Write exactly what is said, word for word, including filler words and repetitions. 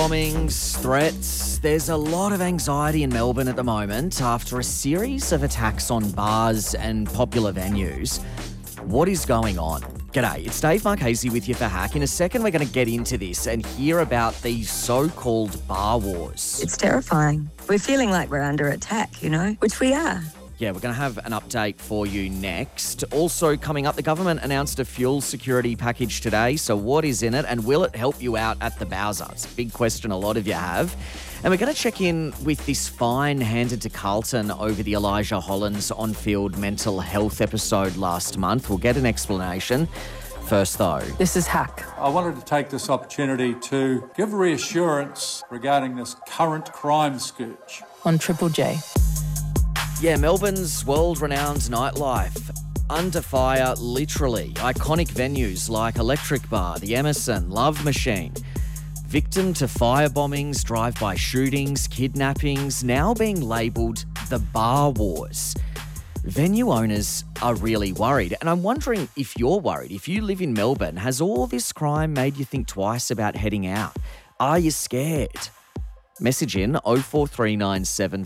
Bombings, threats. There's a lot of anxiety in Melbourne at the moment after a series of attacks on bars and popular venues. What is going on? G'day, it's Dave Marchese with you for Hack. In a second, we're going to get into this and hear about these so-called bar wars. It's terrifying. We're feeling like we're under attack, you know, which we are. Yeah, we're going to have an update for you next. Also coming up, the government announced a fuel security package today. So what is in it and will it help you out at the Bowser? It's a big question a lot of you have. And we're going to check in with this fine handed to Carlton over the Elijah Hollands on-field mental health episode last month. We'll get an explanation. First, though, this is Hack. I wanted to take this opportunity to give reassurance regarding this current crime scourge. On Triple J. Yeah, Melbourne's world-renowned nightlife under fire, literally. Iconic venues like Electric Bar, the Emerson, Love Machine. Victim to fire bombings, drive-by shootings, kidnappings, now being labelled the Bar Wars. Venue owners are really worried, and I'm wondering if you're worried. If you live in Melbourne, has all this crime made you think twice about heading out? Are you scared? Message in oh four three nine seven